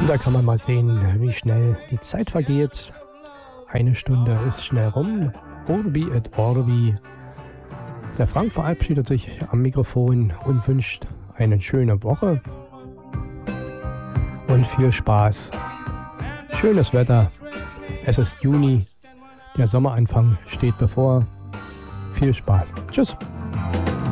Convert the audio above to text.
Da kann man mal sehen, wie schnell die Zeit vergeht. Eine Stunde ist schnell rum. Orbi et Orbi. Der Frank verabschiedet sich am Mikrofon und wünscht eine schöne Woche und viel Spaß. Schönes Wetter. Es ist Juni. Der Sommeranfang steht bevor. Viel Spaß. Tschüss.